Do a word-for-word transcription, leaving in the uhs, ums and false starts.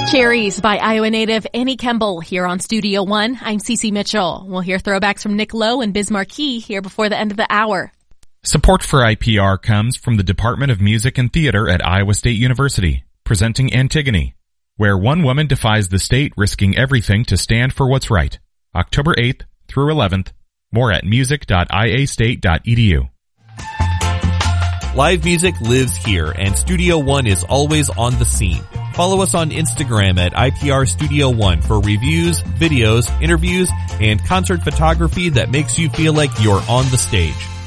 Cherries by Iowa native Annie Kemble here on Studio One. I'm Cece Mitchell. We'll hear throwbacks from Nick Lowe and Biz Marquee here before the end of the hour. Support for I P R comes from the Department of Music and Theater at Iowa State University, presenting Antigone, where one woman defies the state, risking everything to stand for what's right. October eighth through eleventh. More at music dot i a state dot e d u. Live music lives here, and Studio One is always on the scene. Follow us on Instagram at I P R Studio One for reviews, videos, interviews, and concert photography that makes you feel like you're on the stage.